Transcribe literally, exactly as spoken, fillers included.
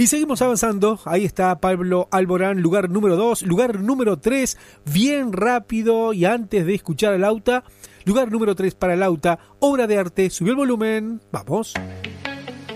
Y seguimos avanzando. Ahí está Pablo Alborán, lugar número dos. Lugar número tres, bien rápido. Y antes de escuchar a Lauta, lugar número tres para Lauta, obra de arte. Subió el volumen. Vamos.